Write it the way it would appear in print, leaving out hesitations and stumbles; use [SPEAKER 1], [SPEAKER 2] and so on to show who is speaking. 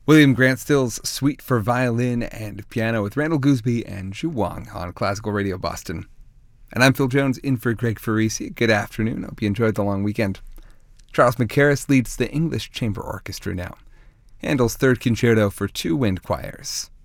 [SPEAKER 1] William Grant Still's Suite for Violin and Piano with Randall Gooseby and Zhu Wang on Classical Radio Boston. And I'm Phil Jones in for Greg Farisi. Good afternoon. Hope you enjoyed the long weekend. Charles Mackerras leads the English Chamber Orchestra now. Handel's Third Concerto for two wind choirs.